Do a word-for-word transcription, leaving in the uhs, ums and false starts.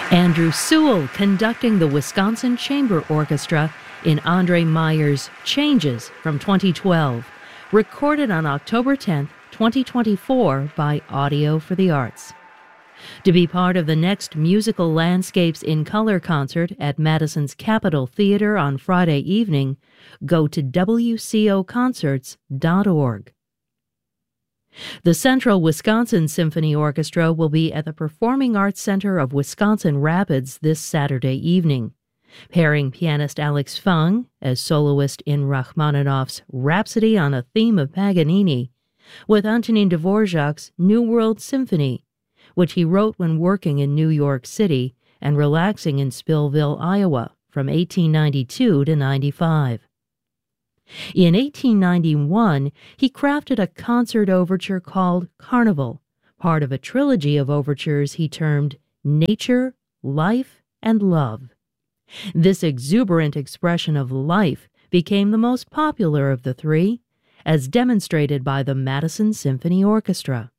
Andrew Sewell conducting the Wisconsin Chamber Orchestra in Andre Meyer's Changes from twenty twelve, recorded on October tenth, twenty twenty-four by Audio for the Arts. To be part of the next Musical Landscapes in Color concert at Madison's Capitol Theater on Friday evening, go to w c o concerts dot org. The Central Wisconsin Symphony Orchestra will be at the Performing Arts Center of Wisconsin Rapids this Saturday evening, pairing pianist Alex Fung as soloist in Rachmaninoff's Rhapsody on a Theme of Paganini with Antonin Dvorak's New World Symphony, which he wrote when working in New York City and relaxing in Spillville, Iowa, from eighteen ninety-two to ninety-five. In eighteen ninety-one, he crafted a concert overture called Carnival, part of a trilogy of overtures he termed Nature, Life, and Love. This exuberant expression of life became the most popular of the three, as demonstrated by the Madison Symphony Orchestra.